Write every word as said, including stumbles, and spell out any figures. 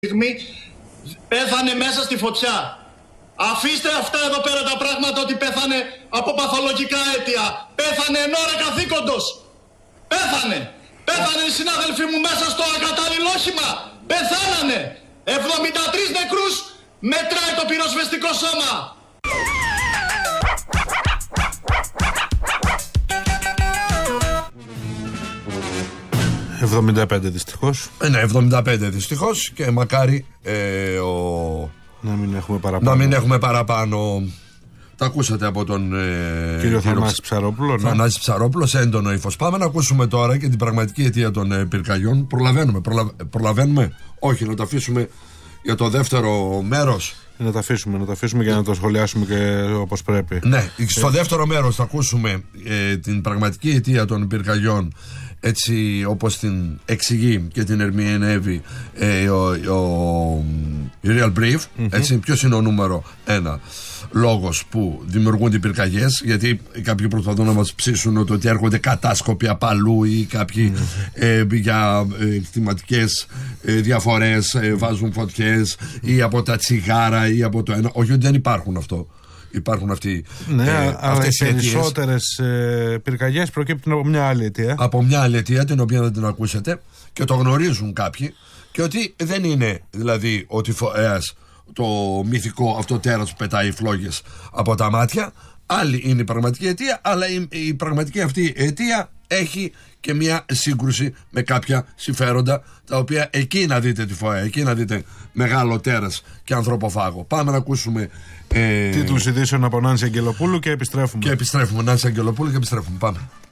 στιγμή πέθανε μέσα στη φωτιά. Αφήστε αυτά εδώ πέρα τα πράγματα ότι πέθανε από παθολογικά αίτια. Πέθανε εν ώρα καθήκοντος. Πέθανε. Πέθανε οι συνάδελφοί μου μέσα στο ακατάλληλο όχημα. Πεθάνανε. εβδομήντα τρεις νεκρούς μετράει το πυροσβεστικό σώμα. εβδομήντα πέντε δυστυχώς. Ε, ναι, εβδομήντα πέντε δυστυχώς και μακάρι ε, ο... να μην έχουμε παραπάνω. Να μην έχουμε παραπάνω. Τα ακούσατε από τον ε, κύριο Θανάση Ψαρόπουλο. Ναι. Θανάση Ψαρόπουλο σε έντονο ύφος. Πάμε να ακούσουμε τώρα και την πραγματική αιτία των ε, πυρκαγιών. Προλαβαίνουμε, προλα... προλαβαίνουμε. Όχι, να το αφήσουμε για το δεύτερο μέρος. Να τα αφήσουμε, να τα αφήσουμε για να το σχολιάσουμε και όπως πρέπει. Ναι, στο ε... δεύτερο μέρος θα ακούσουμε ε, την πραγματική αιτία των πυρκαγιών, έτσι όπως την εξηγεί και την ερμηνεύει ε, ο, ο, ο Real Brief. Mm-hmm. Έτσι, ποιος είναι ο νούμερο ένα λόγος που δημιουργούνται οι πυρκαγιές? Γιατί κάποιοι προσπαθούν να μας ψήσουν ότι έρχονται κατάσκοποι απ' αλλού ή κάποιοι mm-hmm. ε, για ε, κλιματικές ε, διαφορές ε, βάζουν φωτιές ή από τα τσιγάρα ή από το ένα. Όχι, ότι δεν υπάρχουν αυτό. Υπάρχουν αυτοί. Ναι, ε, αλλά οι περισσότερες ε, πυρκαγιές προκύπτουν από μια άλλη αιτία. Από μια άλλη αιτία, την οποία δεν την ακούσετε και το γνωρίζουν κάποιοι. Και ότι δεν είναι δηλαδή ο τυφωέας το μυθικό αυτό τέρας που πετάει φλόγες από τα μάτια. Άλλη είναι η πραγματική αιτία, αλλά η, η πραγματική αυτή αιτία έχει και μια σύγκρουση με κάποια συμφέροντα, τα οποία εκεί να δείτε τυφωέα, εκεί να δείτε μεγάλο τέρας και ανθρωποφάγο. Πάμε να ακούσουμε ε... τίτλους ειδήσεων από Νάνση Αγγελοπούλου και επιστρέφουμε. Και επιστρέφουμε, Νάνση Αγγελοπούλου, και επιστρέφουμε. Πάμε.